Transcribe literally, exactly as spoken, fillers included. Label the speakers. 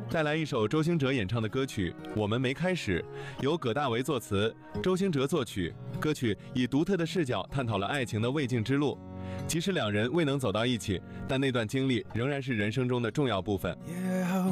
Speaker 1: 带来一首周兴哲演唱的歌曲《我们没开始》，由葛大为作词，周兴哲作曲。歌曲以独特的视角探讨了爱情的未尽之路。即使两人未能走到一起，但那段经历仍然是人生中的重要部分。